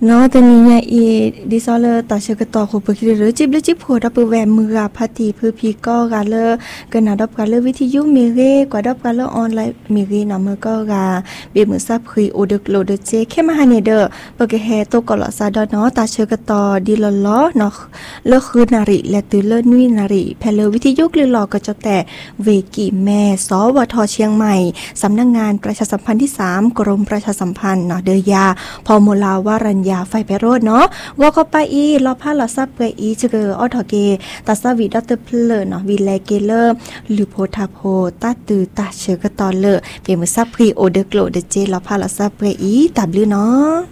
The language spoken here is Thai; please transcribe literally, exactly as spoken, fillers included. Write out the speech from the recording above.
เนาะตอนนี้เนี่ยอีดิซอเลต่อเชกต่อโคเปคิหรือจิบหรือจิบโหดับเปิลแวมมือพัตีเพื่อพีก็กาเลกันนาดับกาเลวิทยุมีเรกว่าดับกาเลออนไลน์มีเรเนาะมือก็กาเบมือซับคุยโอเดกโลเดเจเข้มาหาเนเดอปกแฮโตกอลซาดอเนาะตาเชกต่อดีลล้อเนาะเลคืนาริและตือเลนุยนาริแพลวิทยุหรือหลอก็จะแต่เวกิแม่สวทเชียงใหม่สำนักงานประชาสัมพันธ์ที่สามกรมประชาสัมพันธ์เนาะเดยาพอโมลาวารัญญาไฟไปโรดเนาะว่าก็ไปอีรอผ้าลอซับเกอีจเกอออทอเกตาซาวีดอตเตอร์เพลเนาะวีแลเกเลอร์หรือโพทาโพตาตือตาเชกตอเลเป็นมือซับพรีโอเดกโลเดเจรอผ้าลอซับเกอีตับลือเนาะ